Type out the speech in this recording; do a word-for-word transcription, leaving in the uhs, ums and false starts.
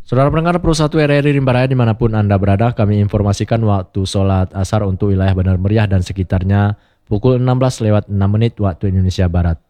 Saudara pendengar Pro satu R R I Rimba Raya dimanapun Anda berada, kami informasikan waktu sholat asar untuk wilayah Bandar Meriah dan sekitarnya pukul enam belas lewat enam menit waktu Indonesia Barat.